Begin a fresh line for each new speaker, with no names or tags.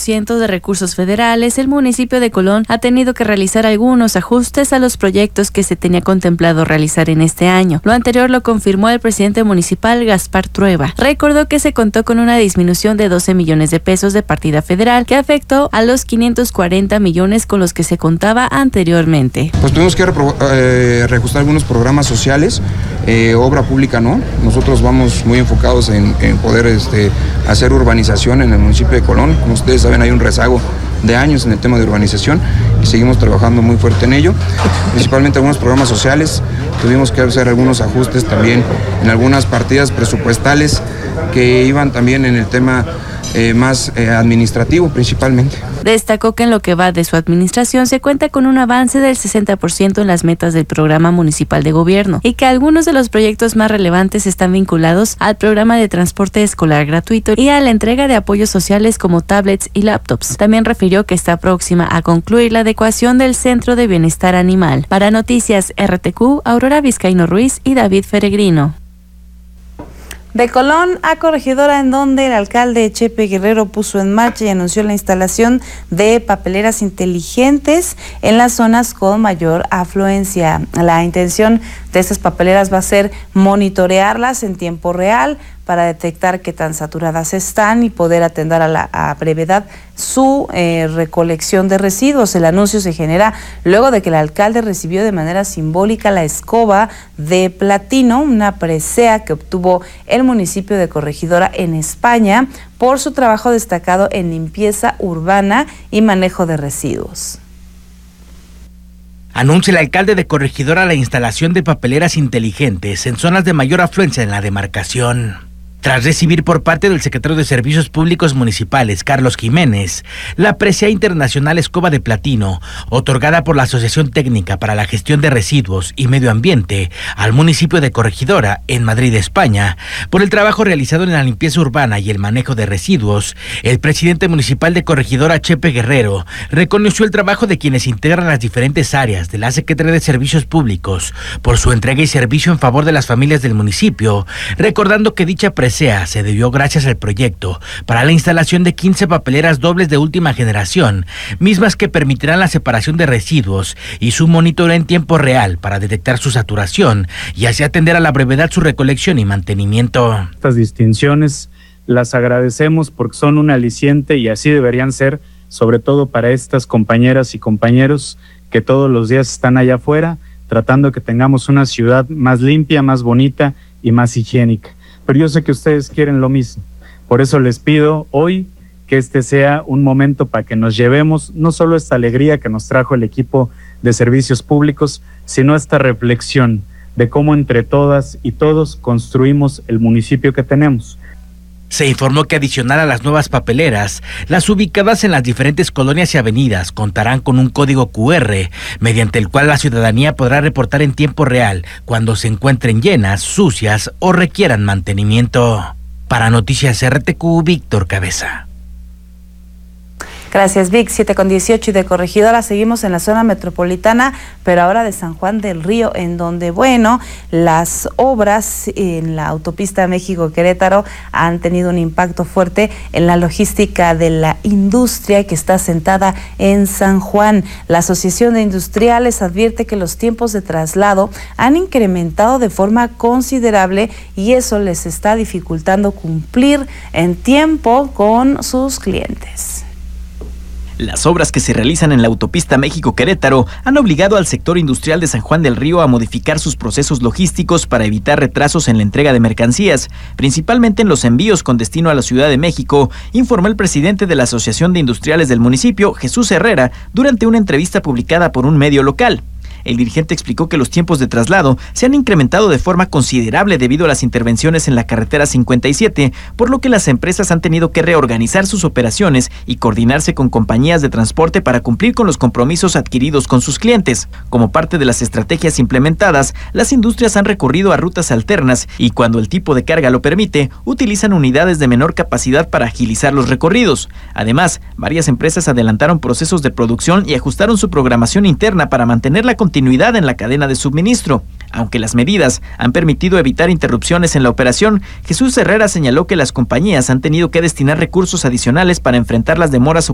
70% de recursos federales, el municipio de Colón ha tenido que realizar algunos ajustes a los proyectos que se tenía contemplado realizar en este año. Lo anterior lo confirmó el presidente municipal Gaspar Trueba. Recordó que se contó con una disminución de 12 millones de pesos de partida federal que afectó a los 540 millones con los que se contaba anteriormente.
Pues tuvimos que reajustar algunos programas sociales, obra pública no. Nosotros vamos muy enfocados en poder hacer urbanización en el municipio de Colón. Como ustedes saben, hay un rezago de años en el tema de urbanización y seguimos trabajando muy fuerte en ello, principalmente algunos programas sociales. Tuvimos que hacer algunos ajustes también en algunas partidas presupuestales que iban también en el tema más administrativo principalmente.
Destacó que en lo que va de su administración se cuenta con un avance del 60% en las metas del programa municipal de gobierno y que algunos de los proyectos más relevantes están vinculados al programa de transporte escolar gratuito y a la entrega de apoyos sociales como tablets y laptops. También refirió que está próxima a concluir la adecuación del Centro de Bienestar Animal. Para Noticias RTQ, Aurora Vizcaíno Ruiz y David Feregrino.
De Colón a Corregidora, en donde el alcalde Chepe Guerrero puso en marcha y anunció la instalación de papeleras inteligentes en las zonas con mayor afluencia. La intención de estas papeleras va a ser monitorearlas en tiempo real para detectar qué tan saturadas están y poder atender a brevedad su recolección de residuos. El anuncio se genera luego de que el alcalde recibió de manera simbólica la escoba de platino, una presea que obtuvo el municipio de Corregidora en España por su trabajo destacado en limpieza urbana y manejo de residuos.
Anuncia el alcalde de Corregidora la instalación de papeleras inteligentes en zonas de mayor afluencia en la demarcación. Tras recibir por parte del secretario de Servicios Públicos Municipales, Carlos Jiménez, la presea internacional Escoba de Platino, otorgada por la Asociación Técnica para la Gestión de Residuos y Medio Ambiente al municipio de Corregidora, en Madrid, España, por el trabajo realizado en la limpieza urbana y el manejo de residuos, el presidente municipal de Corregidora, Chepe Guerrero, reconoció el trabajo de quienes integran las diferentes áreas de la Secretaría de Servicios Públicos por su entrega y servicio en favor de las familias del municipio, recordando que dicha presea se debió gracias al proyecto para la instalación de 15 papeleras dobles de última generación, mismas que permitirán la separación de residuos y su monitoreo en tiempo real para detectar su saturación y así atender a la brevedad su recolección y mantenimiento.
Estas distinciones las agradecemos porque son un aliciente y así deberían ser, sobre todo para estas compañeras y compañeros que todos los días están allá afuera tratando que tengamos una ciudad más limpia, más bonita y más higiénica. Pero yo sé que ustedes quieren lo mismo. Por eso les pido hoy que este sea un momento para que nos llevemos no solo esta alegría que nos trajo el equipo de servicios públicos, sino esta reflexión de cómo entre todas y todos construimos el municipio que tenemos.
Se informó que adicional a las nuevas papeleras, las ubicadas en las diferentes colonias y avenidas contarán con un código QR, mediante el cual la ciudadanía podrá reportar en tiempo real cuando se encuentren llenas, sucias o requieran mantenimiento. Para Noticias RTQ, Víctor Cabeza.
Gracias, Vic. 7:18 y de Corregidora seguimos en la zona metropolitana, pero ahora de San Juan del Río, en donde, las obras en la autopista México-Querétaro han tenido un impacto fuerte en la logística de la industria que está asentada en San Juan. La Asociación de Industriales advierte que los tiempos de traslado han incrementado de forma considerable y eso les está dificultando cumplir en tiempo con sus clientes.
Las obras que se realizan en la autopista México-Querétaro han obligado al sector industrial de San Juan del Río a modificar sus procesos logísticos para evitar retrasos en la entrega de mercancías, principalmente en los envíos con destino a la Ciudad de México, informó el presidente de la Asociación de Industriales del municipio, Jesús Herrera, durante una entrevista publicada por un medio local. El dirigente explicó que los tiempos de traslado se han incrementado de forma considerable debido a las intervenciones en la carretera 57, por lo que las empresas han tenido que reorganizar sus operaciones y coordinarse con compañías de transporte para cumplir con los compromisos adquiridos con sus clientes. Como parte de las estrategias implementadas, las industrias han recurrido a rutas alternas y, cuando el tipo de carga lo permite, utilizan unidades de menor capacidad para agilizar los recorridos. Además, varias empresas adelantaron procesos de producción y ajustaron su programación interna para mantener la continuidad en la cadena de suministro. Aunque las medidas han permitido evitar interrupciones en la operación, Jesús Herrera señaló que las compañías han tenido que destinar recursos adicionales para enfrentar las demoras